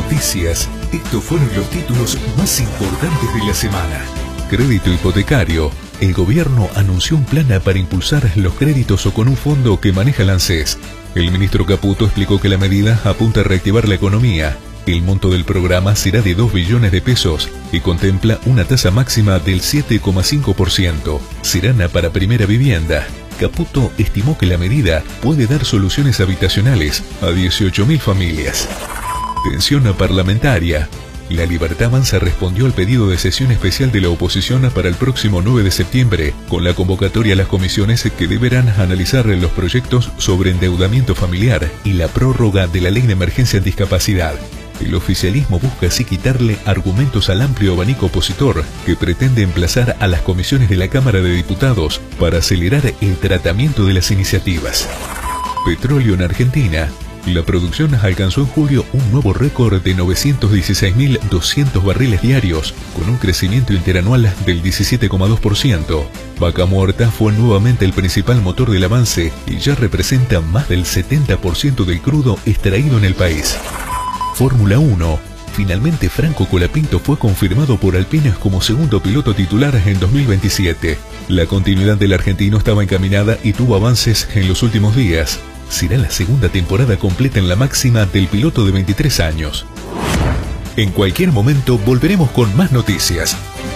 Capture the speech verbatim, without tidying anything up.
noticias, estos fueron los títulos más importantes de la semana. Crédito hipotecario. El gobierno anunció un plan para impulsar los créditos o con un fondo que maneja el ANSES. El ministro Caputo explicó que la medida apunta a reactivar la economía. El monto del programa será de dos billones de pesos y contempla una tasa máxima del siete coma cinco por ciento. Será para primera vivienda. Caputo estimó que la medida puede dar soluciones habitacionales a dieciocho mil familias. Tensión parlamentaria. La Libertad Avanza respondió al pedido de sesión especial de la oposición para el próximo nueve de septiembre, con la convocatoria a las comisiones que deberán analizar los proyectos sobre endeudamiento familiar y la prórroga de la Ley de Emergencia en Discapacidad. El oficialismo busca así quitarle argumentos al amplio abanico opositor que pretende emplazar a las comisiones de la Cámara de Diputados para acelerar el tratamiento de las iniciativas. Petróleo en Argentina. La producción alcanzó en julio un nuevo récord de novecientos dieciséis mil doscientos barriles diarios, con un crecimiento interanual del diecisiete coma dos por ciento. Vaca Muerta fue nuevamente el principal motor del avance y ya representa más del setenta por ciento del crudo extraído en el país. Fórmula uno. Finalmente Franco Colapinto fue confirmado por Alpine como segundo piloto titular en dos mil veintisiete. La continuidad del argentino estaba encaminada y tuvo avances en los últimos días. Será la segunda temporada completa en la máxima del piloto de veintitrés años. En cualquier momento volveremos con más noticias.